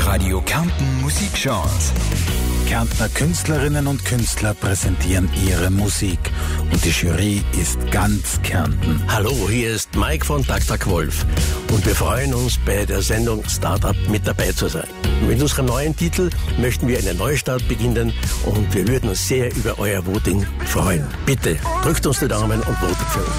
Radio Kärnten Musikchance. Kärntner Künstlerinnen und Künstler präsentieren ihre Musik und die Jury ist ganz Kärnten. Hallo, hier ist Mike von Taktak Wolf und wir freuen uns, bei der Sendung Startup mit dabei zu sein. Mit unserem neuen Titel möchten wir einen Neustart beginnen und wir würden uns sehr über euer Voting freuen. Bitte drückt uns die Daumen und votet für uns.